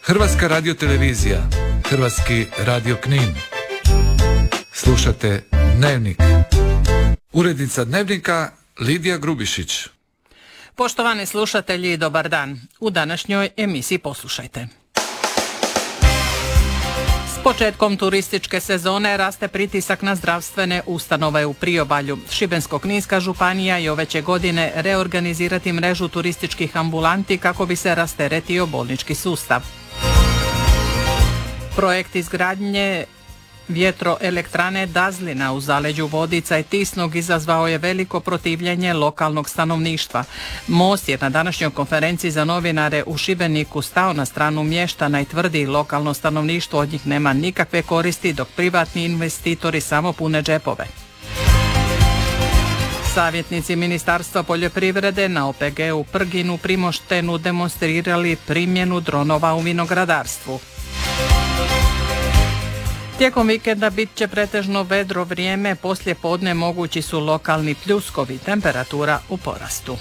Hrvatska radiotelevizija, Hrvatski radio Knin. Slušate Dnevnik. Urednica Dnevnika Lidija Grubišić. Poštovani slušatelji, dobar dan. U današnjoj emisiji poslušajte. S početkom turističke sezone raste pritisak na zdravstvene ustanove u priobalju. Šibensko-kninska županija i ove će godine reorganizirati mrežu turističkih ambulanti kako bi se rasteretio bolnički sustav. Projekt izgradnje vjetroelektrane Dazlina u zaleđu Vodica i Tisnog izazvao je veliko protivljenje lokalnog stanovništva. Most je na današnjoj konferenciji za novinare u Šibeniku stao na stranu mještana i tvrdi lokalno stanovništvo od njih nema nikakve koristi, dok privatni investitori samo pune džepove. Savjetnici Ministarstva poljoprivrede na OPG-u Prgin u Primoštenu demonstrirali primjenu dronova u vinogradarstvu. Tijekom vikenda bit će pretežno vedro vrijeme, poslije podne mogući su lokalni pljuskovi, temperatura u porastu.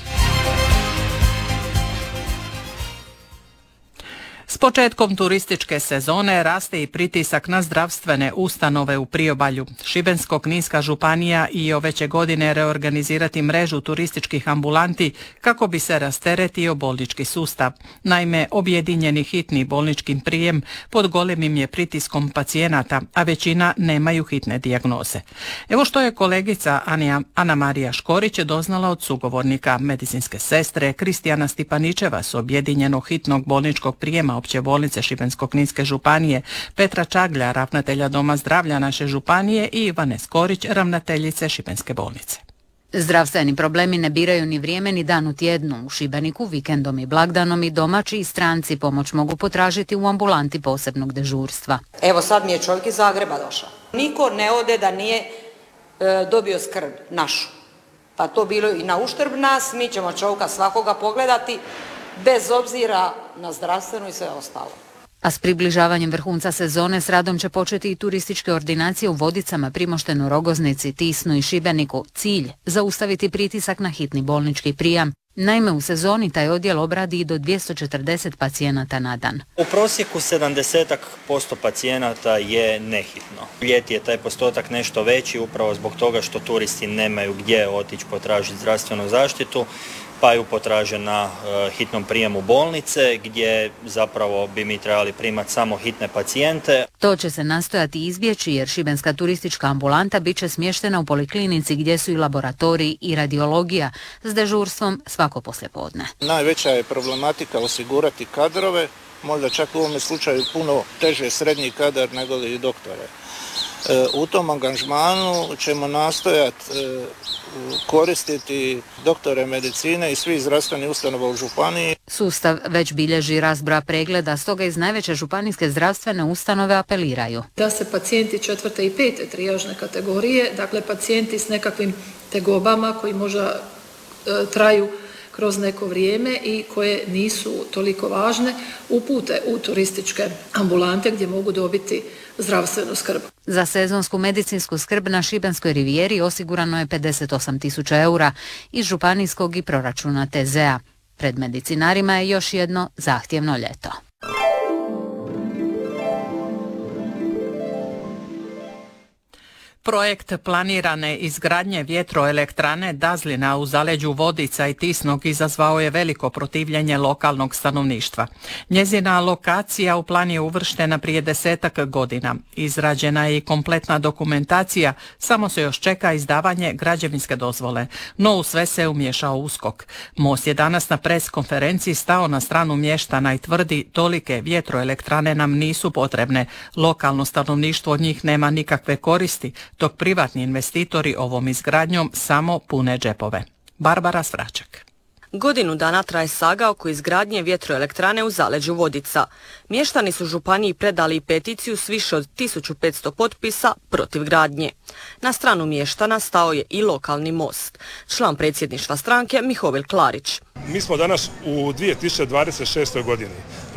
S početkom turističke sezone raste i pritisak na zdravstvene ustanove u priobalju. Šibensko-kninska županija i ove će godine reorganizirati mrežu turističkih ambulanti kako bi se rasteretio bolnički sustav. Naime, objedinjeni hitni bolnički prijem pod golemim je pritiskom pacijenata, a većina nemaju hitne dijagnoze. Evo što je kolegica Ana Marija Škorić doznala od sugovornika medicinske sestre Kristijana Stipaničeva s objedinjenog hitnog bolničkog prijema Opće bolnice Šibensko-kninske županije, Petra Čaglja, ravnatelja Doma zdravlja naše županije i Ivane Skorić, ravnateljice Šibenske bolnice. Zdravstveni problemi ne biraju ni vrijeme ni dan u tjednu. U Šibeniku vikendom i blagdanom i domaći i stranci pomoć mogu potražiti u ambulanti posebnog dežurstva. Evo sad mi je čovjek iz Zagreba došao. Niko ne ode da nije dobio skrb našu. Pa to bilo i na uštrb nas, mi ćemo čovjeka svakoga pogledati bez obzira na zdravstveno i sve ostalo. A s približavanjem vrhunca sezone s radom će početi i turističke ordinacije u Vodicama, Primoštenu, Rogoznici, Tisnu i Šibeniku. Cilj – zaustaviti pritisak na hitni bolnički prijam. Naime, u sezoni taj odjel obradi i do 240 pacijenata na dan. U prosjeku 70% pacijenata je nehitno. Ljeti je taj postotak nešto veći upravo zbog toga što turisti nemaju gdje otići potražiti zdravstvenu zaštitu, pa ju potraže na hitnom prijemu bolnice gdje zapravo bi mi trebali primati samo hitne pacijente. To će se nastojati izbjeći jer šibenska turistička ambulanta bit će smještena u poliklinici gdje su i laboratoriji i radiologija s dežurstvom svako poslijepodne. Najveća je problematika osigurati kadrove, možda čak u ovome slučaju puno teže srednji kadar nego li doktore. U tom angažmanu ćemo nastojati koristiti doktore medicine i svih zdravstvenih ustanova u županiji. Sustav već bilježi rast broja pregleda, stoga iz najveće županijske zdravstvene ustanove apeliraju da se pacijenti 4. i 5. trijažne kategorije, dakle pacijenti s nekakvim tegobama koji možda traju kroz neko vrijeme i koje nisu toliko važne, upute u turističke ambulante gdje mogu dobiti zdravstvenu skrb. Za sezonsku medicinsku skrb na Šibenskoj rivijeri osigurano je 58.000 eura iz županijskog i proračuna TZ-a. Pred medicinarima je još jedno zahtjevno ljeto. Projekt planirane izgradnje vjetroelektrane Dazlina u zaleđu Vodica i Tisnog izazvao je veliko protivljenje lokalnog stanovništva. Njezina lokacija u plan je uvrštena prije 10 godina. Izrađena je i kompletna dokumentacija, samo se još čeka izdavanje građevinske dozvole. No u sve se umiješao USKOK. Most je danas na pres konferenciji stao na stranu mještana i tvrdi tolike vjetroelektrane nam nisu potrebne. Lokalno stanovništvo od njih nema nikakve koristi, dok privatni investitori ovom izgradnjom samo pune džepove. Barbara Svračak. Godinu dana traje saga oko izgradnje vjetroelektrane u zaleđu Vodica. Mještani su županiji predali peticiju s više od 1500 potpisa protiv gradnje. Na stranu mještana stao je i lokalni Most. Član predsjedništva stranke Mihovil Klarić. Mi smo danas u 2026. godini.